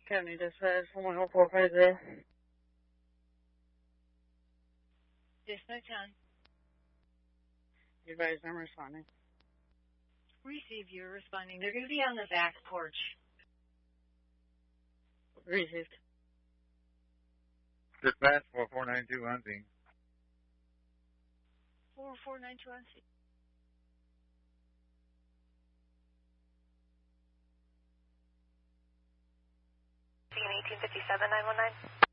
County Dispatch 10450. Dispatch on. Your advised I'm responding. Receive, you're responding. They're going to be on the back porch. Received. Dispatch 4492 on scene. 4492 on scene. Scene 1857 919.